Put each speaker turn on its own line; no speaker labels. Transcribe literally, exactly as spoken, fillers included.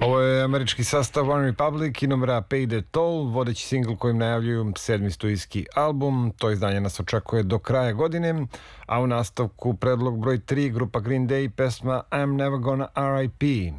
Ovo je američki sastav One Republic i numera Pay the Toll, vodeći singl kojim najavljuju sedmi studijski album. To izdanje nas očekuje do kraja godine, a u nastavku predlog broj tri, grupa Green Day, pesma I'm Never Gonna R I P.